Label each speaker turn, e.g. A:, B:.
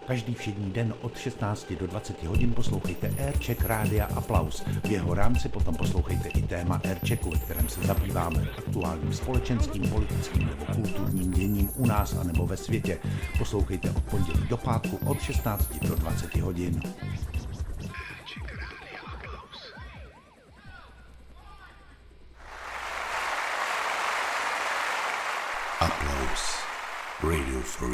A: Každý všední den od 16 do 20 hodin poslouchejte Aircheck Rádia Aplaus. V jeho rámci potom poslouchejte i téma Airchecku, ve kterém se zabýváme aktuálním společenským, politickým nebo kulturním děním u nás a nebo ve světě. Poslouchejte od pondělí do pátku od 16 do 20 hodin.
B: Applause. Radio for